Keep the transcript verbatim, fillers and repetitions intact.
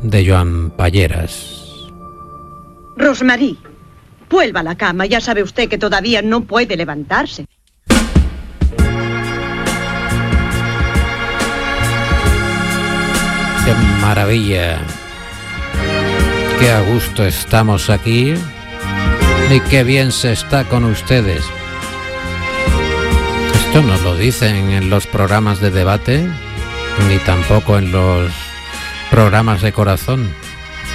de Joan Palleras. Rosmarie, vuelva a la cama. Ya sabe usted que todavía no puede levantarse. ¡Qué maravilla! ¡Qué a gusto estamos aquí! ¡Y qué bien se está con ustedes! Esto no lo dicen en los programas de debate, ni tampoco en los programas de corazón.